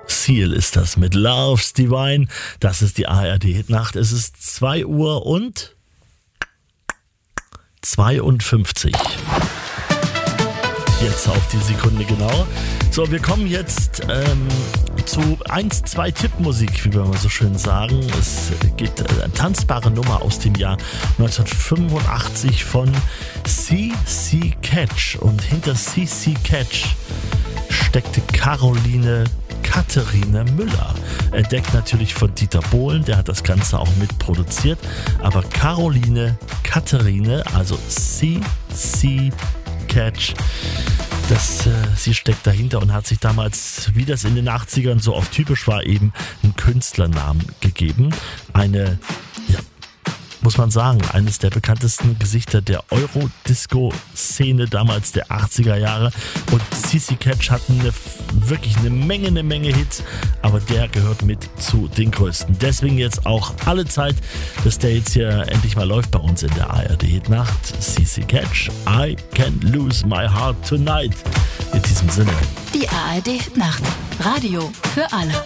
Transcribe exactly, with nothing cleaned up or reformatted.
Seal ist das mit Love's Divine. Das ist die A R D-Hitnacht. Es ist zwei Uhr und zweiundfünfzig. Jetzt auf die Sekunde genau. So, wir kommen jetzt ähm, zu eins, zwei Tippmusik, wie wir mal so schön sagen. Es geht äh, eine tanzbare Nummer aus dem Jahr neunzehnhundertfünfundachtzig von C C Catch. Und hinter C C Catch steckte Caroline Katharine Müller. Entdeckt natürlich von Dieter Bohlen, der hat das Ganze auch mitproduziert. Aber Caroline Katharine, also C C Catch, Das, äh, sie steckt dahinter und hat sich damals, wie das in den achtzigern so oft typisch war, eben einen Künstlernamen gegeben. Eine, ja, muss man sagen, eines der bekanntesten Gesichter der Euro-Disco-Szene damals der achtziger Jahre. Und C C Catch hat eine, wirklich eine Menge, eine Menge Hits, aber der gehört mit zu den größten. Deswegen jetzt auch alle Zeit, dass der jetzt hier endlich mal läuft bei uns in der A R D-Hitnacht. C C Catch, I Can Lose My Heart Tonight. In diesem Sinne. Die A R D-Hitnacht. Radio für alle.